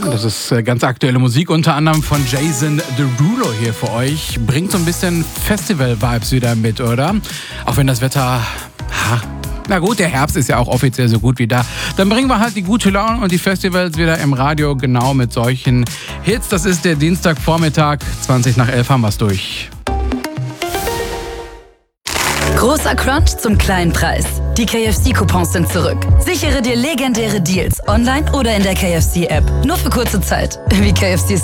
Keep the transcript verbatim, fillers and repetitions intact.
Das ist ganz aktuelle Musik, unter anderem von Jason Derulo hier für euch. Bringt so ein bisschen Festival-Vibes wieder mit, oder? Auch wenn das Wetter... Ha, na gut, der Herbst ist ja auch offiziell so gut wie da. Dann bringen wir halt die gute Laune und die Festivals wieder im Radio, genau mit solchen Hits. Das ist der Dienstagvormittag, zwanzig nach elf haben wir es durch. Großer Crunch zum kleinen Preis. Die K F C-Coupons sind zurück. Sichere dir legendäre Deals online oder in der K F C-App. Nur für kurze Zeit. Wie K F C's